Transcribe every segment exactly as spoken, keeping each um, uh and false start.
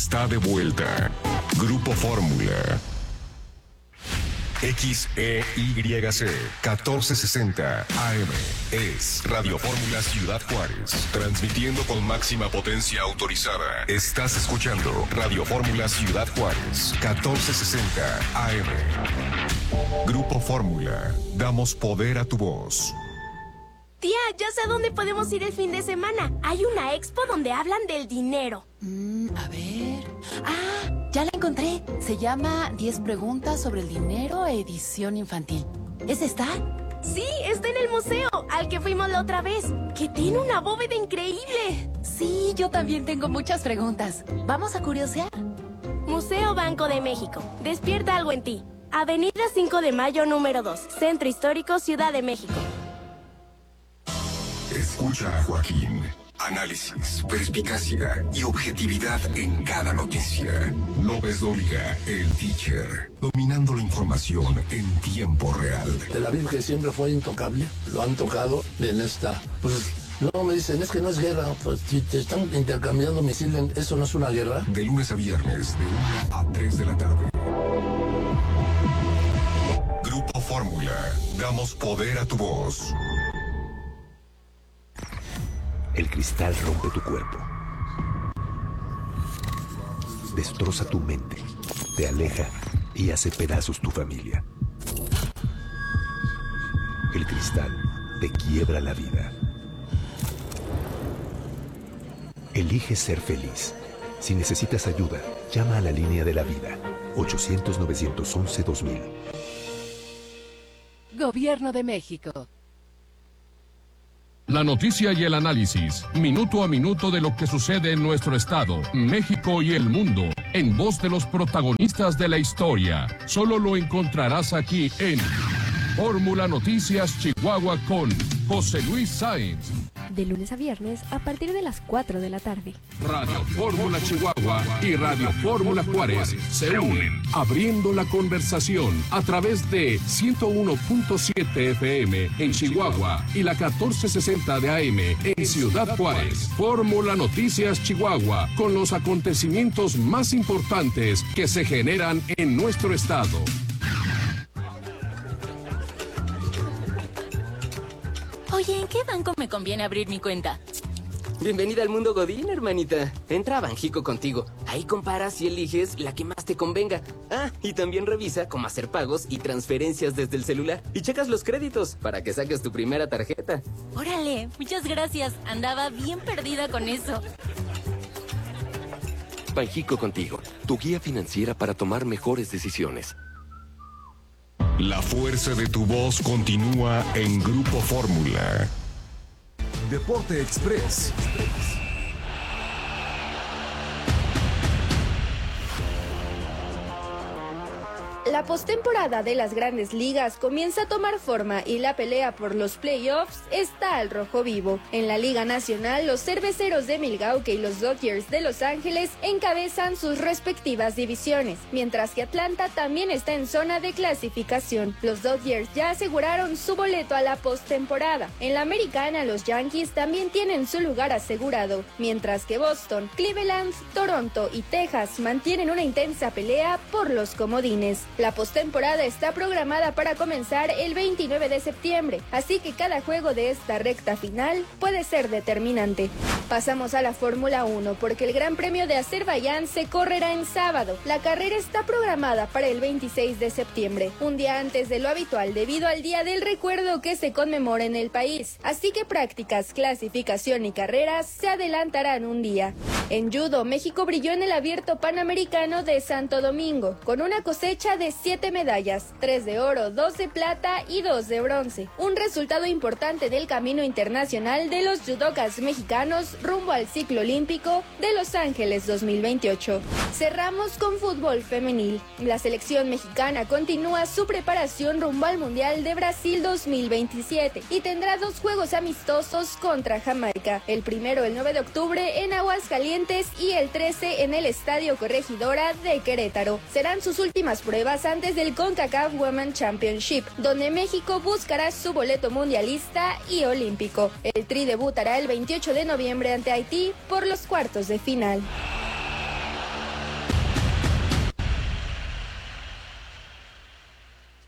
Está de vuelta. Grupo Fórmula. X E Y C catorce sesenta A M es Radio Fórmula Ciudad Juárez, transmitiendo con máxima potencia autorizada. Estás escuchando Radio Fórmula Ciudad Juárez, catorce sesenta A M. Grupo Fórmula, damos poder a tu voz. Tía, ya sé a dónde podemos ir el fin de semana. Hay una expo donde hablan del dinero. Mm, a ver... ¡Ah! Ya la encontré. Se llama diez preguntas sobre el dinero, edición infantil. ¿Es esta? Sí, está en el museo, al que fuimos la otra vez, que tiene una bóveda increíble. Sí, yo también tengo muchas preguntas. ¿Vamos a curiosear? Museo Banco de México. Despierta algo en ti. Avenida cinco de mayo, número dos. Centro Histórico, Ciudad de México. Escucha a Joaquín. Análisis, perspicacia y objetividad en cada noticia. López Dóriga, el teacher, dominando la información en tiempo real. Tel Aviv, que siempre fue intocable, lo han tocado en esta. Pues no me dicen, es que no es guerra. Pues si te están intercambiando misiles, ¿eso no es una guerra? De lunes a viernes, de una a tres de la tarde. Grupo Fórmula, damos poder a tu voz. El cristal rompe tu cuerpo, destroza tu mente, te aleja y hace pedazos tu familia. El cristal te quiebra la vida. Elige ser feliz. Si necesitas ayuda, llama a la línea de la vida, ochocientos, novecientos once, dos mil. Gobierno de México. La noticia y el análisis, minuto a minuto de lo que sucede en nuestro estado, México y el mundo, en voz de los protagonistas de la historia. Solo lo encontrarás aquí en Fórmula Noticias Chihuahua con José Luis Sáenz. De lunes a viernes a partir de las cuatro de la tarde. Radio Fórmula Chihuahua y Radio Fórmula Juárez se unen, abriendo la conversación a través de ciento uno punto siete F M en Chihuahua y la catorce sesenta de A M en Ciudad Juárez. Fórmula Noticias Chihuahua, con los acontecimientos más importantes que se generan en nuestro estado. Oye, ¿en qué banco me conviene abrir mi cuenta? Bienvenida al mundo Godín, hermanita. Entra a Banjico contigo. Ahí comparas y eliges la que más te convenga. Ah, y también revisa cómo hacer pagos y transferencias desde el celular. Y checas los créditos para que saques tu primera tarjeta. Órale, muchas gracias. Andaba bien perdida con eso. Banjico contigo, tu guía financiera para tomar mejores decisiones. La fuerza de tu voz continúa en Grupo Fórmula. Deporte Express. La postemporada de las Grandes Ligas comienza a tomar forma y la pelea por los playoffs está al rojo vivo. En la Liga Nacional, los Cerveceros de Milwaukee y los Dodgers de Los Ángeles encabezan sus respectivas divisiones, mientras que Atlanta también está en zona de clasificación. Los Dodgers ya aseguraron su boleto a la postemporada. En la Americana, los Yankees también tienen su lugar asegurado, mientras que Boston, Cleveland, Toronto y Texas mantienen una intensa pelea por los comodines. La postemporada está programada para comenzar el veintinueve de septiembre, así que cada juego de esta recta final puede ser determinante. Pasamos a la Fórmula uno, porque el Gran Premio de Azerbaiyán se correrá en sábado. La carrera está programada para el veintiséis de septiembre, un día antes de lo habitual debido al Día del Recuerdo que se conmemora en el país, así que prácticas, clasificación y carreras se adelantarán un día. En judo, México brilló en el Abierto Panamericano de Santo Domingo, con una cosecha de siete medallas, tres de oro, dos de plata y dos de bronce. Un resultado importante del camino internacional de los judocas mexicanos rumbo al ciclo olímpico de Los Ángeles dos mil veintiocho. Cerramos con fútbol femenil. La selección mexicana continúa su preparación rumbo al Mundial de Brasil dos mil veintisiete y tendrá dos juegos amistosos contra Jamaica. El primero el nueve de octubre en Aguascalientes y el trece en el Estadio Corregidora de Querétaro. Serán sus últimas pruebas antes del CONCACAF Women's Championship, donde México buscará su boleto mundialista y olímpico. El Tri debutará el veintiocho de noviembre ante Haití por los cuartos de final.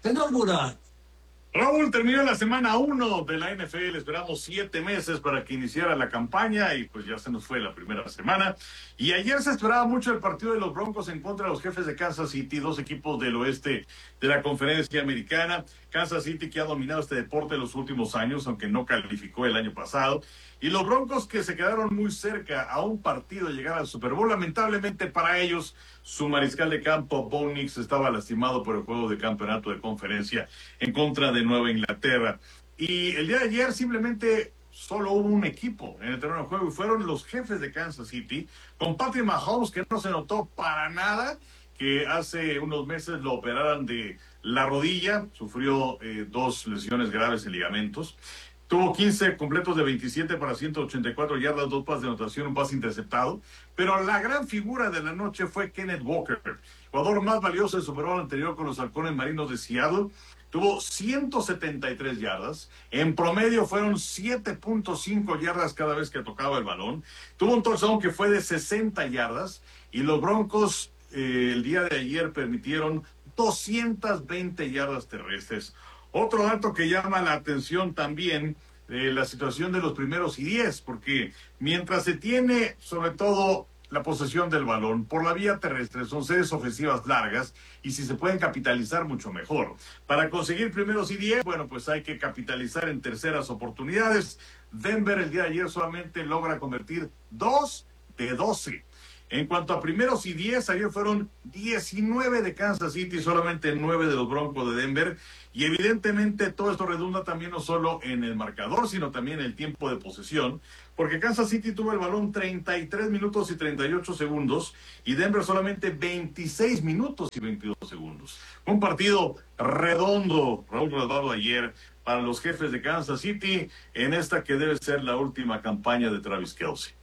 inaugura. Raúl, terminó la semana uno de la N F L, esperamos siete meses para que iniciara la campaña y pues ya se nos fue la primera semana. Y ayer se esperaba mucho el partido de los Broncos en contra de los Jefes de Kansas City, dos equipos del oeste de la conferencia americana. Kansas City que ha dominado este deporte en los últimos años, aunque no calificó el año pasado. Y los Broncos que se quedaron muy cerca a un partido de llegar al Super Bowl. Lamentablemente para ellos, su mariscal de campo, Bo Nix, estaba lastimado por el juego de campeonato de conferencia en contra de Nueva Inglaterra. Y el día de ayer simplemente solo hubo un equipo en el terreno de juego y fueron los Jefes de Kansas City, con Patrick Mahomes, que no se notó para nada que hace unos meses lo operaran de la rodilla, sufrió eh, dos lesiones graves en ligamentos. Tuvo quince completos de veintisiete para ciento ochenta y cuatro yardas, dos pases de anotación, un pase interceptado. Pero la gran figura de la noche fue Kenneth Walker, jugador más valioso del Super Bowl anterior con los Halcones Marinos de Seattle. Tuvo ciento setenta y tres yardas. En promedio fueron siete punto cinco yardas cada vez que tocaba el balón. Tuvo un touchdown que fue de sesenta yardas. Y los Broncos eh, el día de ayer permitieron doscientas veinte yardas terrestres. Otro dato que llama la atención también, eh, la situación de los primeros y diez, porque mientras se tiene sobre todo la posesión del balón por la vía terrestre, son series ofensivas largas y si se pueden capitalizar mucho mejor. Para conseguir primeros y diez, bueno, pues hay que capitalizar en terceras oportunidades. Denver el día de ayer solamente logra convertir dos de doce. En cuanto a primeros y diez, ayer fueron diecinueve de Kansas City, solamente nueve de los Broncos de Denver. Y evidentemente todo esto redunda también no solo en el marcador, sino también en el tiempo de posesión, porque Kansas City tuvo el balón treinta y tres minutos y treinta y ocho segundos y Denver solamente veintiséis minutos y veintidós segundos. Un partido redondo, Raúl Rodado, ayer para los Jefes de Kansas City en esta que debe ser la última campaña de Travis Kelce.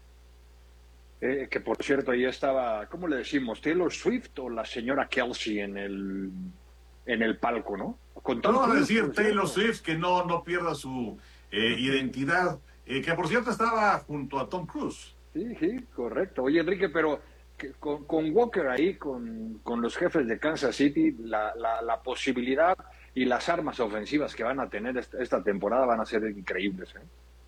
Eh, que por cierto, ahí estaba, ¿cómo le decimos? ¿Taylor Swift o la señora Kelce en el, en el palco, no? Con Vamos a Cruise, decir Taylor Swift, que no, no pierda su eh, identidad, eh, que por cierto estaba junto a Tom Cruise. Sí, sí, correcto. Oye, Enrique, pero que, con, con Walker ahí, con, con los Jefes de Kansas City, la, la, la posibilidad y las armas ofensivas que van a tener esta, esta temporada van a ser increíbles, ¿eh?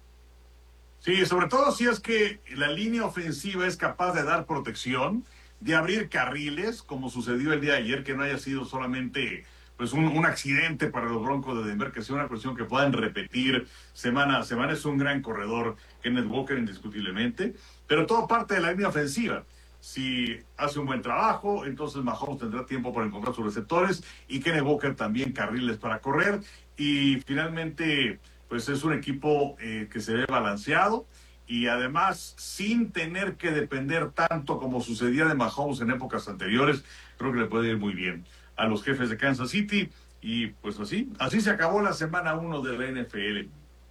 Sí, sobre todo si es que la línea ofensiva es capaz de dar protección, de abrir carriles, como sucedió el día de ayer, que no haya sido solamente pues un, un accidente para los Broncos de Denver, que sea una cuestión que puedan repetir semana a semana. Es un gran corredor, Kenneth Walker, indiscutiblemente, pero todo parte de la línea ofensiva. Si hace un buen trabajo, entonces Mahomes tendrá tiempo para encontrar sus receptores y Kenneth Walker también carriles para correr. Y finalmente, pues es un equipo eh, que se ve balanceado y además sin tener que depender tanto como sucedía de Mahomes en épocas anteriores. Creo que le puede ir muy bien a los Jefes de Kansas City. Y pues así, así se acabó la semana uno de la N F L.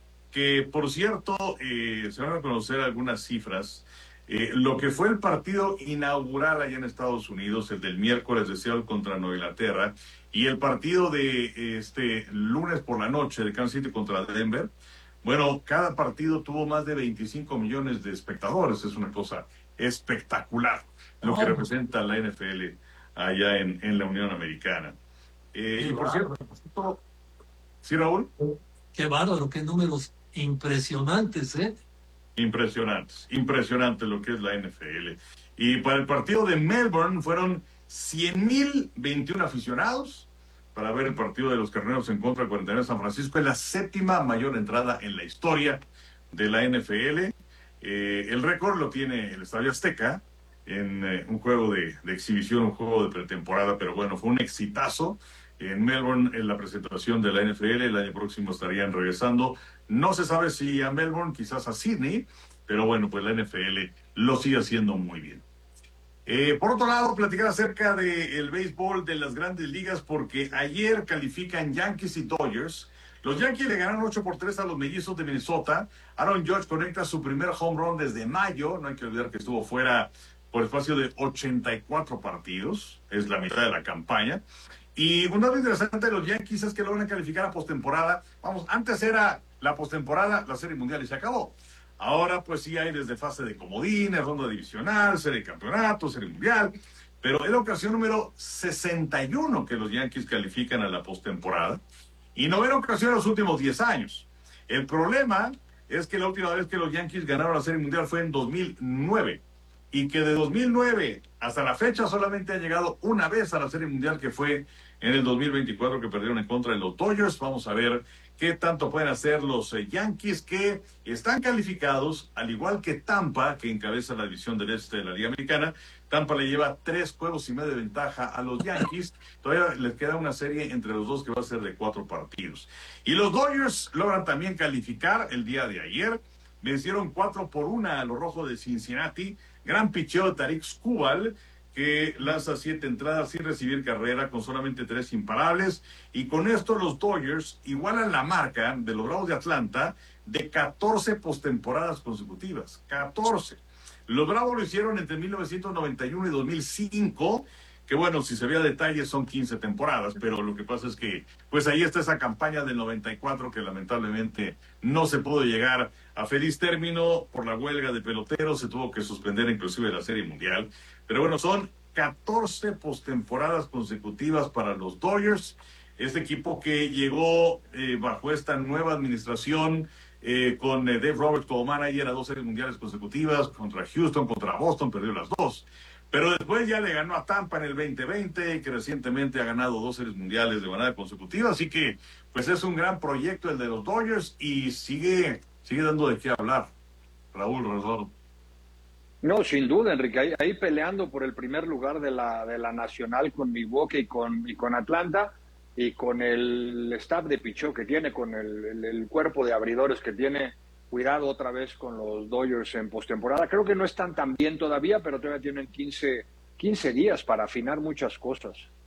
Que por cierto, eh, se van a conocer algunas cifras. Eh, lo que fue el partido inaugural allá en Estados Unidos, el del miércoles de Seattle contra Nueva Inglaterra, y el partido de este lunes por la noche de Kansas City contra Denver, bueno, cada partido tuvo más de veinticinco millones de espectadores. Es una cosa espectacular lo que representa la N F L allá en, en la Unión Americana. Eh, y por cierto, ¿sí, Raúl? Qué bárbaro, qué números impresionantes, ¿eh? Impresionantes, impresionante lo que es la N F L. Y para el partido de Melbourne fueron cien mil veintiuno aficionados para ver el partido de los Carneros en contra de cuarenta y nueve de San Francisco. Es la séptima mayor entrada en la historia de la N F L. Eh, el récord lo tiene el Estadio Azteca en eh, un juego de, de exhibición, un juego de pretemporada, pero bueno, fue un exitazo en Melbourne en la presentación de la N F L. El año próximo estarían regresando. No se sabe si a Melbourne, quizás a Sydney, pero bueno, pues la N F L lo sigue haciendo muy bien. Eh, por otro lado, platicar acerca del béisbol de las grandes ligas, porque ayer califican Yankees y Dodgers. Los Yankees le ganaron ocho por tres a los Mellizos de Minnesota. Aaron Judge conecta su primer home run desde mayo. No hay que olvidar que estuvo fuera por espacio de ochenta y cuatro partidos. Es la mitad de la campaña. Y un dato interesante de los Yankees es que logran calificar a postemporada. Vamos, antes era la postemporada, la Serie Mundial y se acabó. Ahora pues sí hay desde fase de comodines, ronda divisional, serie de campeonato, serie mundial. pero es la ocasión número sesenta y uno que los Yankees califican a la postemporada y novena ocasión en los últimos diez años. El problema es que la última vez que los Yankees ganaron la Serie Mundial fue en dos mil nueve y que de dos mil nueve hasta la fecha solamente han llegado una vez a la Serie Mundial, que fue en el dos mil veinticuatro, que perdieron en contra de los Dodgers. Vamos a ver qué tanto pueden hacer los eh, Yankees, que están calificados, al igual que Tampa, que encabeza la división del este de la Liga Americana. Tampa le lleva tres juegos y medio de ventaja a los Yankees. Todavía les queda una serie entre los dos que va a ser de cuatro partidos. Y los Dodgers logran también calificar el día de ayer. Vencieron cuatro por una a los Rojos de Cincinnati. Gran picheo de Tarik Skubal, que lanza siete entradas sin recibir carrera, con solamente tres imparables. Y con esto los Dodgers igualan la marca de los Bravos de Atlanta de catorce postemporadas consecutivas. catorce. Los Bravos lo hicieron entre mil novecientos noventa y uno y dos mil cinco, que bueno, si se ve a detalle son quince temporadas, pero lo que pasa es que pues ahí está esa campaña del noventa y cuatro que lamentablemente no se pudo llegar a feliz término por la huelga de peloteros, se tuvo que suspender inclusive la Serie Mundial. Pero bueno, son catorce postemporadas consecutivas para los Dodgers, este equipo que llegó eh, bajo esta nueva administración eh, con eh, Dave Roberts como manager a dos Series Mundiales consecutivas, contra Houston, contra Boston, perdió las dos. Pero después ya le ganó a Tampa en el veinte veinte, que recientemente ha ganado dos Series Mundiales de manera consecutiva. Así que, pues es un gran proyecto el de los Dodgers y sigue, sigue dando de qué hablar. Raúl Redondo. No, sin duda, Enrique. Ahí, ahí peleando por el primer lugar de la, de la Nacional con Milwaukee y con, y con Atlanta, y con el staff de picheo que tiene, con el, el, el cuerpo de abridores que tiene. Cuidado otra vez con los Dodgers en postemporada. Creo que no están tan bien todavía, pero todavía tienen quince, quince días para afinar muchas cosas.